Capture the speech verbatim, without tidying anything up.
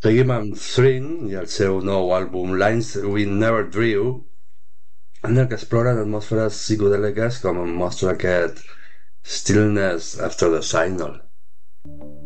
Seguim amb Thrin i el seu nou àlbum Lines We Never Drew, en el que exploren atmosferes psicodèliques com mostra aquest Stillness After the Signal.